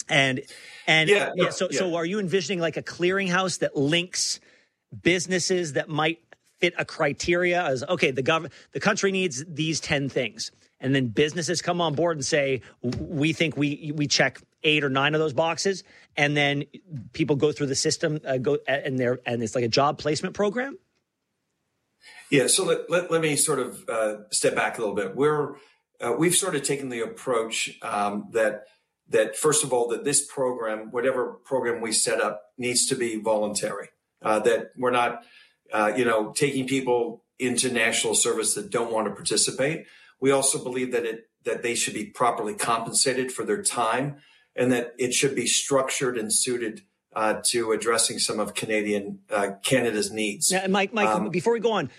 And So are you envisioning like a clearinghouse that links businesses that might fit a criteria as, okay, the country needs these 10 things. And then businesses come on board and say, we think we check 8 or 9 of those boxes. And then people go through the system, and it's like a job placement program. Yeah. So let me sort of step back a little bit. We've sort of taken the approach that first of all, that this program, whatever program we set up, needs to be voluntary. That we're not, taking people into national service that don't want to participate. We also believe that they should be properly compensated for their time, and that it should be structured and suited to addressing some of Canada's needs. Now, Mike, before we go on,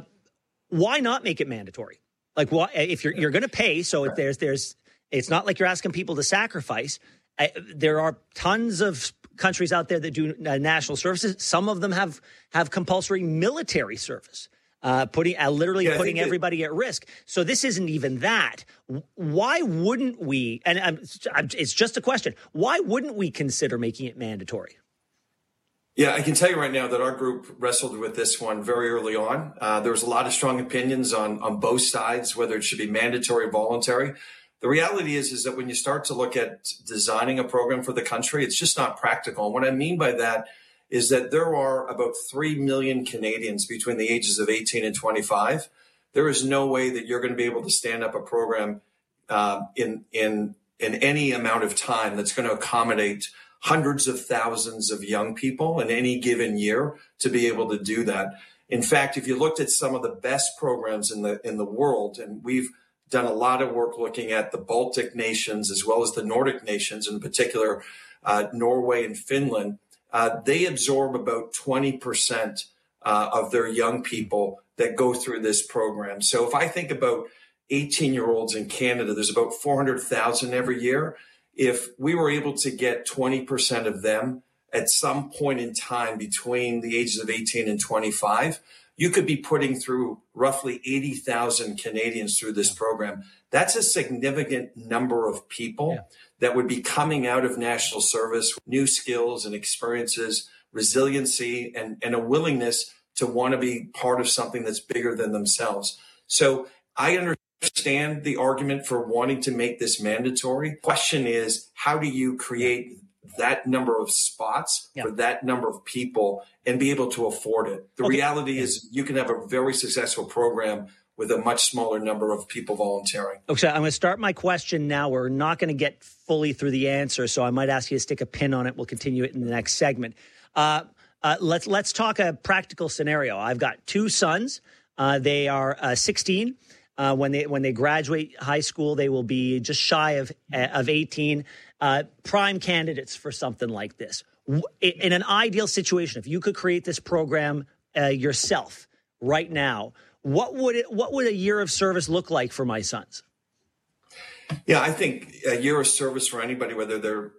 why not make it mandatory? Like, why, if you're going to pay? So if there's, it's not like you're asking people to sacrifice. There are tons of countries out there that do national services. Some of them have compulsory military service, putting everybody at risk. So this isn't even that. Why wouldn't we? And it's just a question. Why wouldn't we consider making it mandatory? Yeah, I can tell you right now that our group wrestled with this one very early on. There was a lot of strong opinions on both sides, whether it should be mandatory or voluntary. The reality is that when you start to look at designing a program for the country, it's just not practical. And what I mean by that is that there are about 3 million Canadians between the ages of 18 and 25. There is no way that you're going to be able to stand up a program in any amount of time that's going to accommodate hundreds of thousands of young people in any given year to be able to do that. In fact, if you looked at some of the best programs in the world, and we've done a lot of work looking at the Baltic nations as well as the Nordic nations, in particular Norway and Finland, they absorb about 20% of their young people that go through this program. So if I think about 18-year-olds in Canada, there's about 400,000 every year. If we were able to get 20% of them at some point in time between the ages of 18 and 25, you could be putting through roughly 80,000 Canadians through this program. That's a significant number of people that would be coming out of national service, new skills and experiences, resiliency, and a willingness to want to be part of something that's bigger than themselves. So I understand the argument for wanting to make this mandatory. Question is, how do you create that number of spots for that number of people and be able to afford it? The reality is you can have a very successful program with a much smaller number of people volunteering. Okay, I'm going to start my question now. We're not going to get fully through the answer, so I might ask you to stick a pin on it. We'll continue it in the next segment. Let's talk a practical scenario. I've got 2 sons. They are 16. When they graduate high school, they will be just shy of 18. Prime candidates for something like this. In an ideal situation, if you could create this program yourself right now, what would a year of service look like for my sons? Yeah, I think a year of service for anybody, whether they're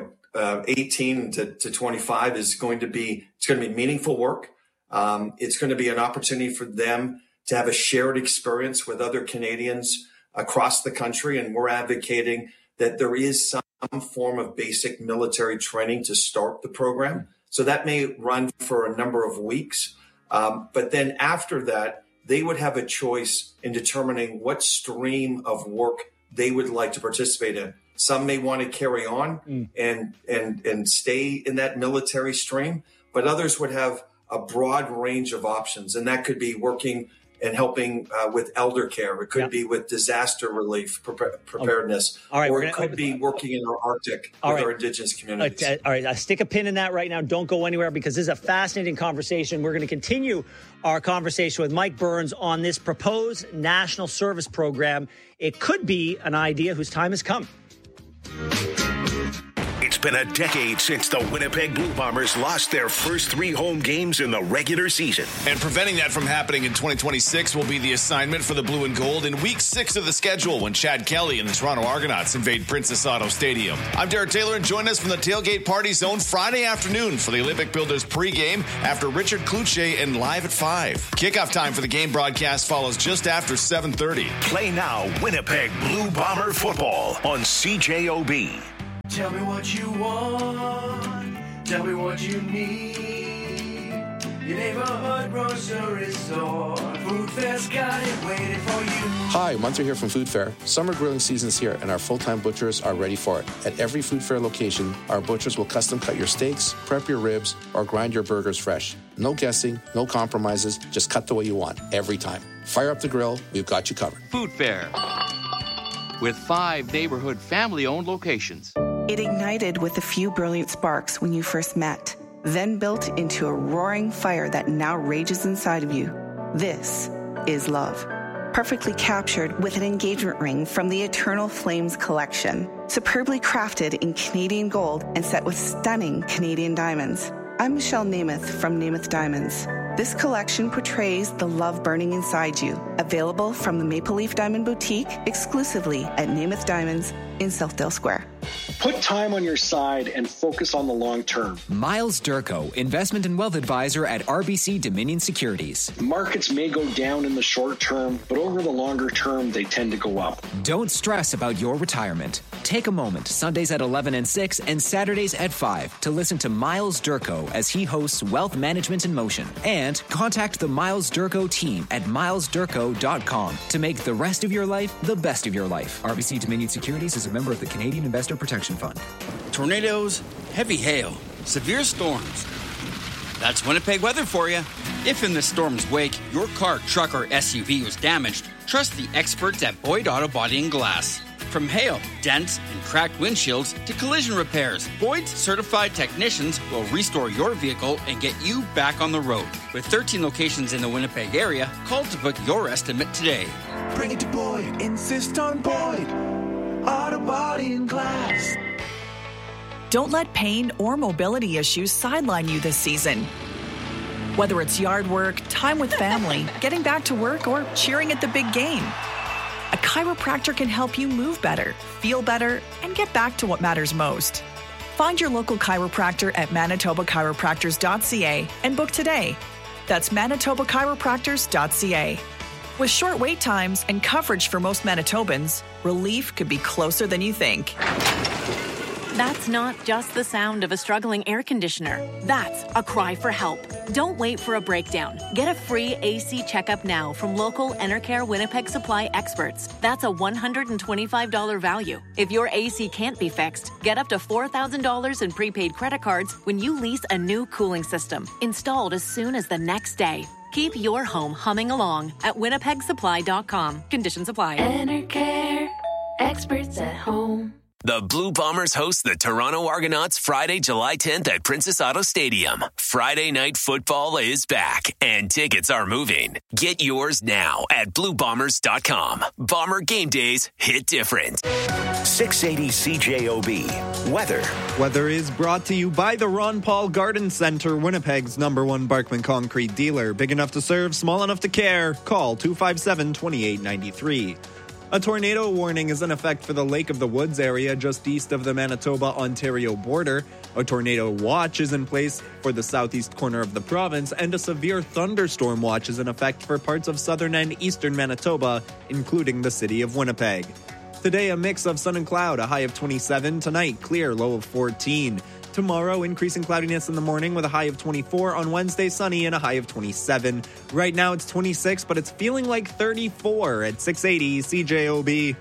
18 to 25, is going to be meaningful work. It's going to be an opportunity for them to have a shared experience with other Canadians across the country, and we're advocating that there is some form of basic military training to start the program. So that may run for a number of weeks. But then after that, they would have a choice in determining what stream of work they would like to participate in. Some may want to carry on and stay in that military stream, but others would have a broad range of options. And that could be working and helping with elder care. It could be with disaster relief preparedness. All right, or it could be working in our Arctic with our Indigenous communities. All right, stick a pin in that right now. Don't go anywhere, because this is a fascinating conversation. We're going to continue our conversation with Mike Burns on this proposed national service program. It could be an idea whose time has come. It's been a decade since the Winnipeg Blue Bombers lost their first 3 home games in the regular season. And preventing that from happening in 2026 will be the assignment for the Blue and Gold in Week 6 of the schedule, when Chad Kelly and the Toronto Argonauts invade Princess Auto Stadium. I'm Derek Taylor, and join us from the Tailgate Party Zone Friday afternoon for the Olympic Builders pregame after Richard Cloutier and Live at 5. Kickoff time for the game broadcast follows just after 7:30. Play now Winnipeg Blue Bomber football on CJOB. Tell me what you want. Tell me what you need. Your neighborhood grocery store. Food Fair's got it waiting for you. Hi, Munter here from Food Fair. Summer grilling season's here, and our full-time butchers are ready for it. At every Food Fair location, our butchers will custom cut your steaks, prep your ribs, or grind your burgers fresh. No guessing, no compromises, just cut the way you want, every time. Fire up the grill, we've got you covered. Food Fair. With 5 neighborhood family-owned locations. It ignited with a few brilliant sparks when you first met, then built into a roaring fire that now rages inside of you. This is love. Perfectly captured with an engagement ring from the Eternal Flames collection. Superbly crafted in Canadian gold and set with stunning Canadian diamonds. I'm Michelle Namath from Namath Diamonds. This collection portrays the love burning inside you. Available from the Maple Leaf Diamond Boutique exclusively at Namath Diamonds in Southdale Square. Put time on your side and focus on the long term. Miles Durko, investment and wealth advisor at RBC Dominion Securities. Markets may go down in the short term, but over the longer term, they tend to go up. Don't stress about your retirement. Take a moment, Sundays at 11 and 6 and Saturdays at 5 to listen to Miles Durko as he hosts Wealth Management in Motion. And contact the Miles Durko team at milesdurko.com to make the rest of your life the best of your life. RBC Dominion Securities is a member of the Canadian Investor Protection Fund. Tornadoes, heavy hail, severe storms. That's Winnipeg weather for you. If in the storm's wake, your car, truck, or SUV was damaged, trust the experts at Boyd Auto Body and Glass. From hail, dents, and cracked windshields to collision repairs, Boyd's certified technicians will restore your vehicle and get you back on the road. With 13 locations in the Winnipeg area, call to book your estimate today. Bring it to Boyd. Insist on Boyd. Auto Body and Glass. Don't let pain or mobility issues sideline you this season. Whether it's yard work, time with family, getting back to work, or cheering at the big game, a chiropractor can help you move better, feel better, and get back to what matters most. Find your local chiropractor at manitobachiropractors.ca and book today. That's manitobachiropractors.ca. With short wait times and coverage for most Manitobans, relief could be closer than you think. That's not just the sound of a struggling air conditioner. That's a cry for help. Don't wait for a breakdown. Get a free AC checkup now from local Enercare Winnipeg Supply experts. That's a $125 value. If your AC can't be fixed, get up to $4,000 in prepaid credit cards when you lease a new cooling system, installed as soon as the next day. Keep your home humming along at winnipegsupply.com. Conditions apply. Enercare, experts at home. The Blue Bombers host the Toronto Argonauts Friday, July 10th at Princess Auto Stadium. Friday night football is back, and tickets are moving. Get yours now at BlueBombers.com. Bomber game days hit different. 680 CJOB. Weather. Weather is brought to you by the Ron Paul Garden Center, Winnipeg's #1 Barkman concrete dealer. Big enough to serve, small enough to care. Call 257-2893. A tornado warning is in effect for the Lake of the Woods area just east of the Manitoba-Ontario border. A tornado watch is in place for the southeast corner of the province, and a severe thunderstorm watch is in effect for parts of southern and eastern Manitoba, including the city of Winnipeg. Today, a mix of sun and cloud, a high of 27. Tonight, clear, low of 14. Tomorrow, increasing cloudiness in the morning with a high of 24. On Wednesday, sunny and a high of 27. Right now, it's 26, but it's feeling like 34 at 680 CJOB.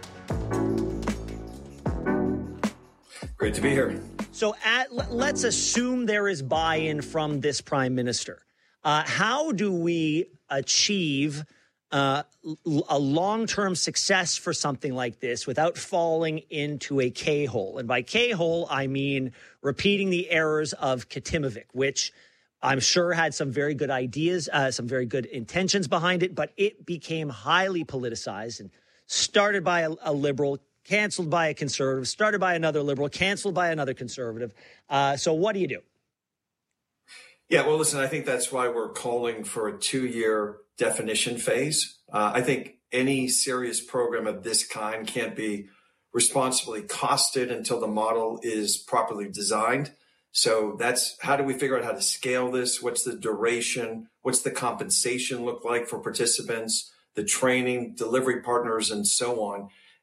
Great to be here. So let's assume there is buy-in from this prime minister. How do we achieve a long-term success for something like this without falling into a K-hole? And by K-hole, I mean repeating the errors of Kitimovic, which I'm sure had some very good ideas, some very good intentions behind it, but it became highly politicized and started by a liberal, canceled by a conservative, started by another liberal, canceled by another conservative. So what do you do? Yeah, well, listen, I think that's why we're calling for a 2-year definition phase. I think any serious program of this kind can't be responsibly costed until the model is properly designed. So that's how do we figure out how to scale this? What's the duration? What's the compensation look like for participants, the training, delivery partners, and so on?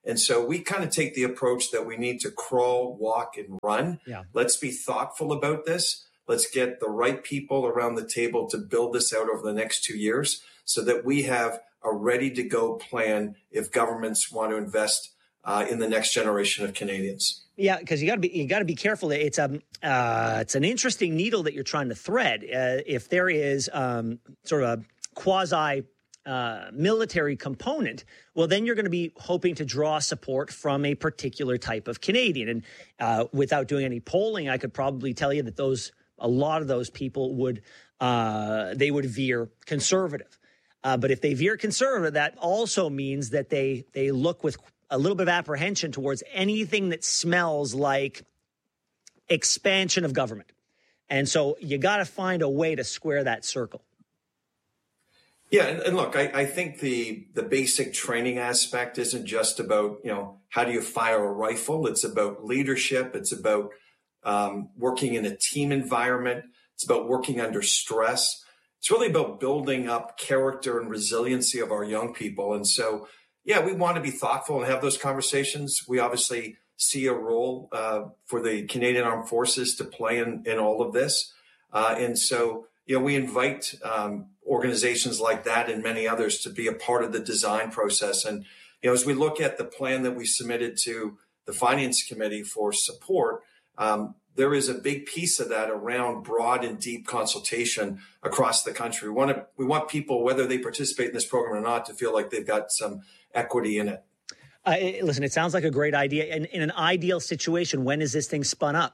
And so we kind of take the approach that we need to crawl, walk, and run. Yeah. Let's be thoughtful about this. Let's get the right people around the table to build this out over the next 2 years so that we have a ready-to-go plan if governments want to invest in the next generation of Canadians. Yeah, because you got to be careful. It's an interesting needle that you're trying to thread. If there is sort of a quasi military component, well, then you're going to be hoping to draw support from a particular type of Canadian. And without doing any polling, I could probably tell you that a lot of those people would veer conservative. But if they veer conservative, that also means that they look with a little bit of apprehension towards anything that smells like expansion of government. And so you got to find a way to square that circle. Yeah, and look, I think the basic training aspect isn't just about, how do you fire a rifle? It's about leadership. It's about working in a team environment. It's about working under stress. It's really about building up character and resiliency of our young people. And so, yeah, we want to be thoughtful and have those conversations. We obviously see a role for the Canadian Armed Forces to play in all of this. And so, we invite organizations like that and many others to be a part of the design process. And, as we look at the plan that we submitted to the Finance Committee for support, there is a big piece of that around broad and deep consultation across the country. We want people, whether they participate in this program or not, to feel like they've got some equity in it. Listen, it sounds like a great idea. In an ideal situation, when is this thing spun up?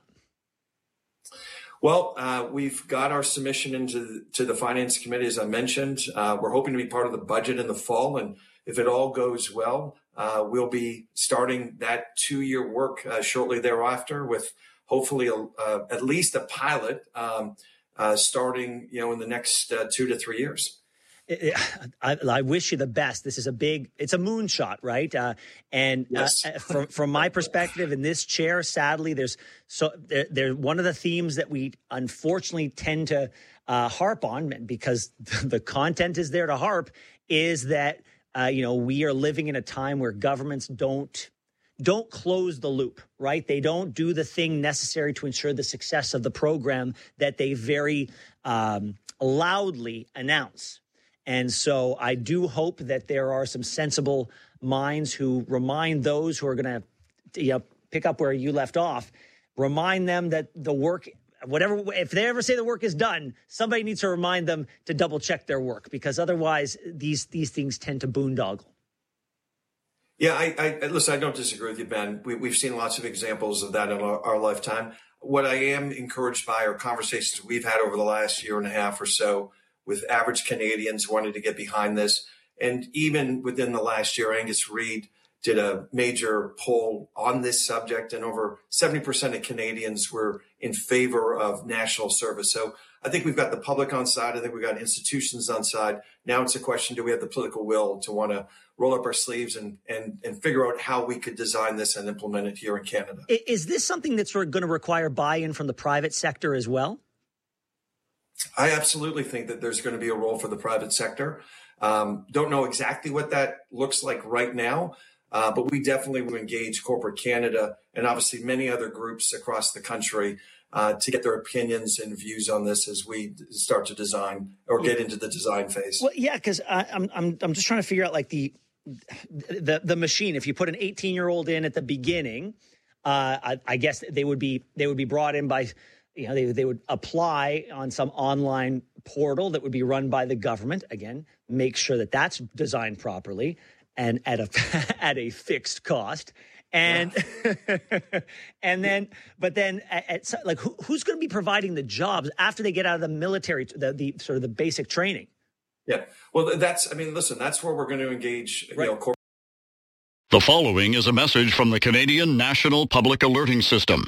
Well, we've got our submission into the Finance Committee, as I mentioned. We're hoping to be part of the budget in the fall. And if it all goes well, we'll be starting that 2-year work shortly thereafter with hopefully at least a pilot starting, in the next 2 to 3 years. I wish you the best. This is it's a moonshot, right? And yes. From my perspective in this chair, sadly, there's one of the themes that we unfortunately tend to harp on, because the content is there to harp, is that, we are living in a time where governments don't close the loop, right? They don't do the thing necessary to ensure the success of the program that they very loudly announce. And so I do hope that there are some sensible minds who remind those who are going to pick up where you left off, remind them that the work, if they ever say the work is done, somebody needs to remind them to double check their work, because otherwise these things tend to boondoggle. Yeah, I listen, I don't disagree with you, Ben. We've seen lots of examples of that in our lifetime. What I am encouraged by are conversations we've had over the last year and a half or so with average Canadians wanting to get behind this. And even within the last year, Angus Reid did a major poll on this subject, and over 70% of Canadians were in favor of national service. So I think we've got the public on side. I think we've got institutions on side. Now it's a question, do we have the political will to want to roll up our sleeves and figure out how we could design this and implement it here in Canada? Is this something that's going to require buy-in from the private sector as well? I absolutely think that there's going to be a role for the private sector. Don't know exactly what that looks like right now, but we definitely will engage Corporate Canada and obviously many other groups across the country to get their opinions and views on this as we start to design or get into the design phase. Well, yeah, because I'm just trying to figure out like the machine. If you put an 18-year-old in at the beginning, I guess they would be brought in by. They would apply on some online portal that would be run by the government. Again, make sure that that's designed properly and at a fixed cost. And and then, but then, who's going to be providing the jobs after they get out of the military, the sort of the basic training? Yeah, well, that's where we're going to engage. Right. The following is a message from the Canadian National Public Alerting System.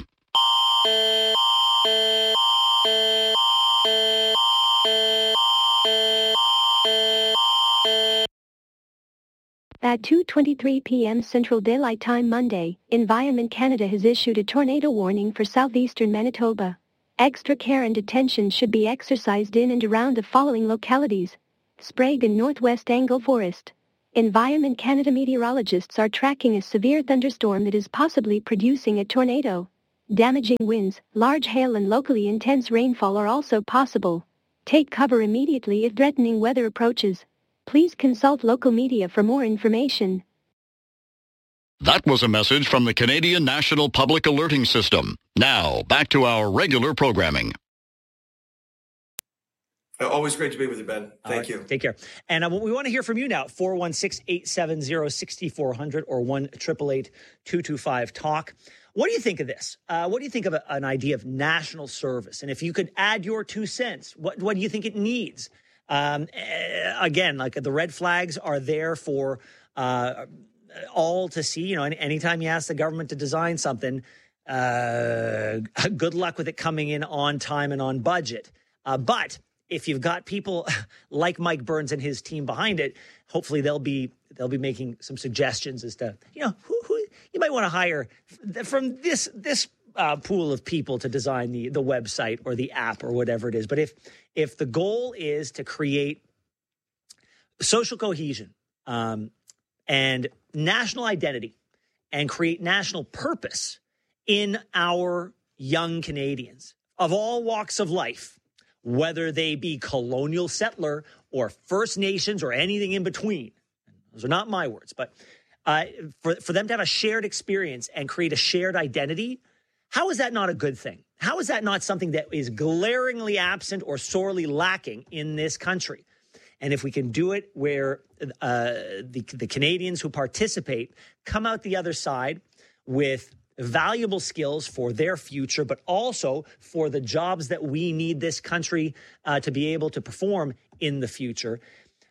At 2:23 p.m. Central Daylight Time Monday, Environment Canada has issued a tornado warning for southeastern Manitoba. Extra care and attention should be exercised in and around the following localities: Sprague and Northwest Angle Forest, Environment Canada meteorologists are tracking a severe thunderstorm that is possibly producing a tornado. Damaging winds, large hail and locally intense rainfall are also possible. Take cover immediately if threatening weather approaches. Please consult local media for more information. That was a message from the Canadian National Public Alerting System. Now, back to our regular programming. Always great to be with you, Ben. Thank you. Take care. And we want to hear from you now, 416-870-6400 or 1-888-225-TALK. What do you think of this? What do you think of an idea of national service? And if you could add your 2 cents, what do you think it needs? Again, like the red flags are there for all to see. You know, anytime you ask the government to design something, good luck with it coming in on time and on budget. But if you've got people like Mike Burns and his team behind it, hopefully they'll be making some suggestions as to, you know, who you might want to hire from this pool of people to design the website or the app or whatever it is. But if the goal is to create social cohesion and national identity and create national purpose in our young Canadians of all walks of life, whether they be colonial settler or First Nations or anything in between. Those are not my words, but for them to have a shared experience and create a shared identity, how is that not a good thing? How is that not something that is glaringly absent or sorely lacking in this country? And if we can do it where the Canadians who participate come out the other side with valuable skills for their future, but also for the jobs that we need this country to be able to perform in the future,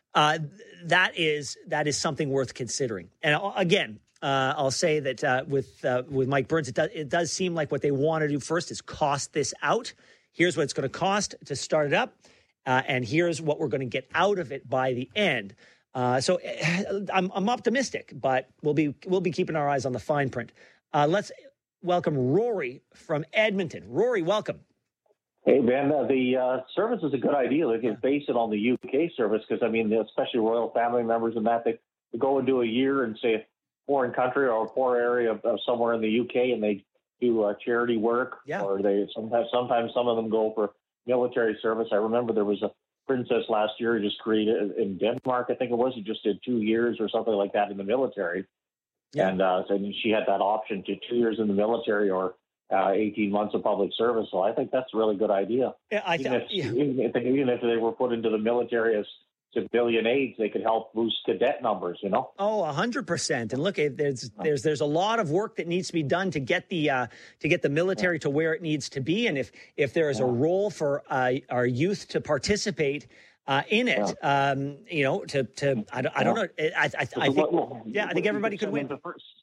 that is something worth considering. And again, I'll say that with Mike Burns, it does seem like what they want to do first is cost this out. Here's what it's going to cost to start it up, and here's what we're going to get out of it by the end. So I'm optimistic, but we'll be keeping our eyes on the fine print. Let's welcome Rory from Edmonton. Rory, welcome. Hey, Ben, the service is a good idea. They can base it on the UK service because, I mean, especially royal family members and that, they go and do a year in, say, a foreign country or a poor area of somewhere in the UK, and they do charity work. Yeah. Or they sometimes some of them go for military service. I remember there was a princess last year who just created in Denmark, I think it was. She just did 2 years or something like that in the military. Yeah. And so she had that option to 2 years in the military or 18 months of public service. So I think that's a really good idea. Yeah, even if they were put into the military as civilian aides, they could help boost cadet numbers, you know? Oh, 100%. And look, there's a lot of work that needs to be done to get the military to where it needs to be. And if there is a role for our youth to participate in it, you know, I don't know. I think everybody could win.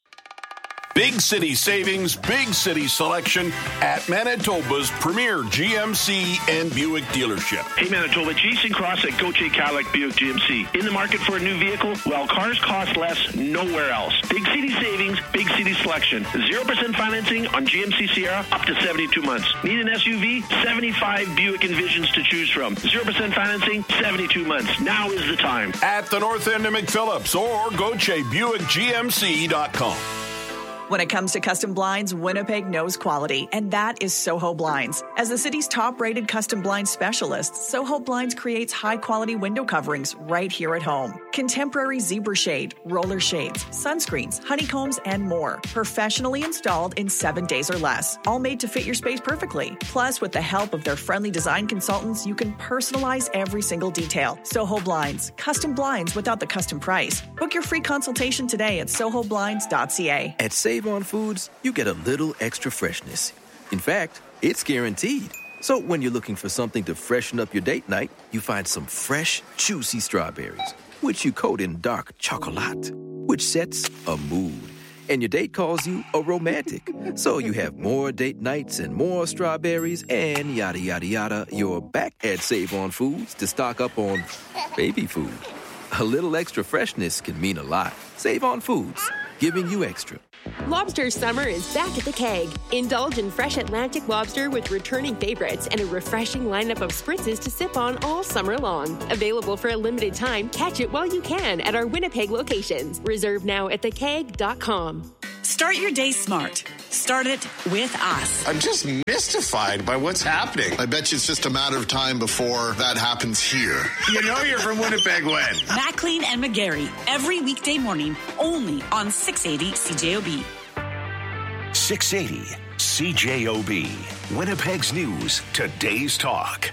Big city savings, big city selection at Manitoba's premier GMC and Buick dealership. Hey Manitoba, Jason Cross at Gauthier Cadillac Buick GMC. In the market for a new vehicle? Well, cars cost less nowhere else. Big city savings, big city selection. 0% financing on GMC Sierra up to 72 months. Need an SUV? 75 Buick Envisions to choose from. 0% financing, 72 months. Now is the time. At the North End of McPhillips or GautierBuickGMC.com. When it comes to custom blinds, Winnipeg knows quality, and that is Soho Blinds. As the city's top-rated custom blind specialist, Soho Blinds creates high-quality window coverings right here at home. Contemporary zebra shade, roller shades, sunscreens, honeycombs, and more. Professionally installed in 7 days or less, all made to fit your space perfectly. Plus, with the help of their friendly design consultants, you can personalize every single detail. Soho Blinds, custom blinds without the custom price. Book your free consultation today at sohoblinds.ca. At Save On Foods, you get a little extra freshness. In fact, it's guaranteed. So when you're looking for something to freshen up your date night, you find some fresh, juicy strawberries, which you coat in dark chocolate, which sets a mood. And your date calls you a romantic. So you have more date nights and more strawberries and yada, yada, yada. You're back at Save On Foods to stock up on baby food. A little extra freshness can mean a lot. Save On Foods, giving you extra. Lobster summer is back at the Keg. Indulge in fresh Atlantic lobster with returning favorites and a refreshing lineup of spritzes to sip on all summer long. Available for a limited time, catch it while you can at our Winnipeg locations. Reserve now at thekeg.com. Start your day smart. Start it with us. I'm just mystified by what's happening. I bet you it's just a matter of time before that happens here. You know you're from Winnipeg when? Maclean and McGarry, every weekday morning, only on 680 CJOB. 680 CJOB. Winnipeg's News, today's talk.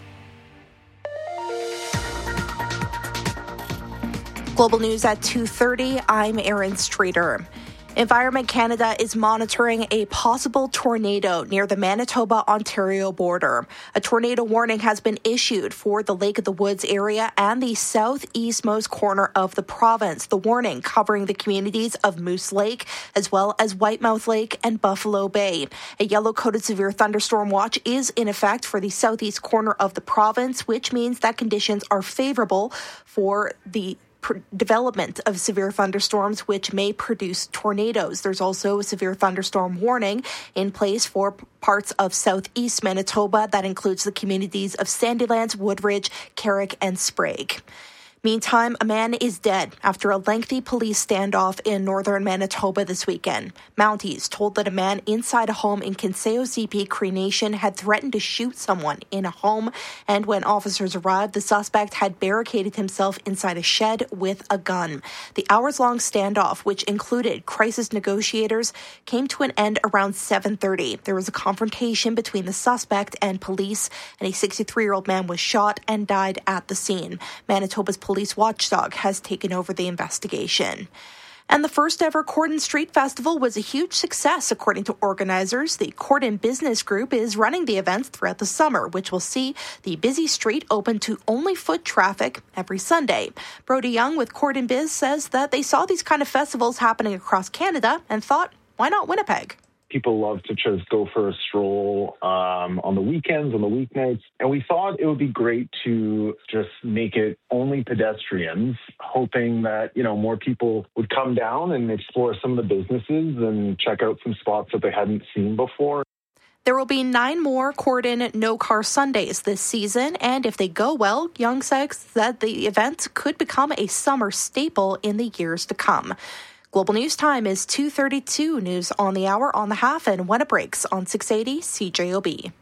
Global News at 2:30. I'm Erin Streeter. Environment Canada is monitoring a possible tornado near the Manitoba-Ontario border. A tornado warning has been issued for the Lake of the Woods area and the southeastmost corner of the province. The warning covering the communities of Moose Lake, as well as Whitemouth Lake and Buffalo Bay. A yellow-coded severe thunderstorm watch is in effect for the southeast corner of the province, which means that conditions are favorable for the development of severe thunderstorms, which may produce tornadoes. There's also a severe thunderstorm warning in place for parts of southeast Manitoba. That includes the communities of Sandylands, Woodridge, Carrick, and Sprague. Meantime, a man is dead after a lengthy police standoff in northern Manitoba this weekend. Mounties told that a man inside a home in Kinseo CP Cree Nation had threatened to shoot someone in a home, and when officers arrived, the suspect had barricaded himself inside a shed with a gun. The hours-long standoff, which included crisis negotiators, came to an end around 7:30. There was a confrontation between the suspect and police, and a 63-year-old man was shot and died at the scene. Manitoba's police watchdog has taken over the investigation. And the first ever Corden Street Festival was a huge success, according to organizers. The Corden Business Group is running the events throughout the summer, which will see the busy street open to only foot traffic every Sunday. Brody Young with Corden Biz says that they saw these kind of festivals happening across Canada and thought, why not Winnipeg? People love to just go for a stroll on the weekends, on the weeknights. And we thought it would be great to just make it only pedestrians, hoping that, more people would come down and explore some of the businesses and check out some spots that they hadn't seen before. There will be 9 more Corden No Car Sundays this season, and if they go well, Young says that the event could become a summer staple in the years to come. Global News Time is 2:32. News on the hour, on the half, and when it breaks on 680 CJOB.